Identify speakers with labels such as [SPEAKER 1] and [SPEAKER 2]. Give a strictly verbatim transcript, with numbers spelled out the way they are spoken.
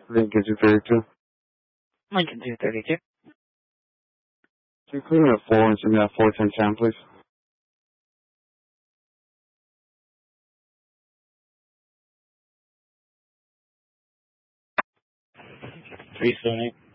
[SPEAKER 1] Lincoln two thirty-two.
[SPEAKER 2] Lincoln two thirty-two.
[SPEAKER 1] Can you clear me at four and send me that four ten ten, please?
[SPEAKER 2] three seven eight.